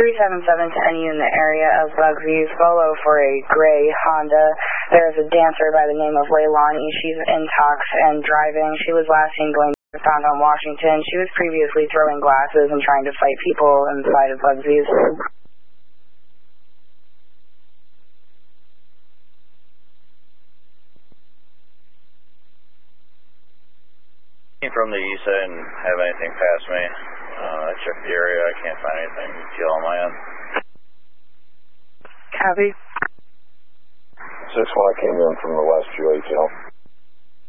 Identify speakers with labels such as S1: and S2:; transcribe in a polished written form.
S1: 377 to any in the area of Bugsy's. Follow for a gray Honda. There is a dancer by the name of Leilani. She's intox and driving. She was last seen going found on Washington. She was previously throwing glasses and trying to fight people inside of Bugsy's.
S2: From the east side and have anything past me. I checked the area. I can't find anything to on my end.
S1: Copy.
S3: 6-1, I came in from the west, 280.